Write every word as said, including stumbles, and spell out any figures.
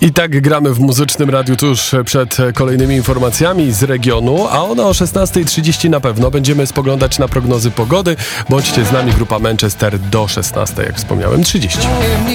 I tak gramy w Muzycznym Radiu tuż przed kolejnymi informacjami z regionu, a ona o szesnasta trzydzieści na pewno. Będziemy spoglądać na prognozy pogody. Bądźcie z nami, grupa Manchester do szesnastej, jak wspomniałem, trzydzieści.